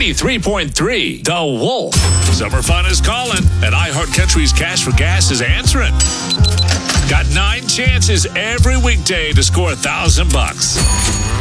93.3 The Wolf. Summer fun is calling, and iHeartCountry's Cash for Gas is answering. Got 9 chances every weekday to score $1,000.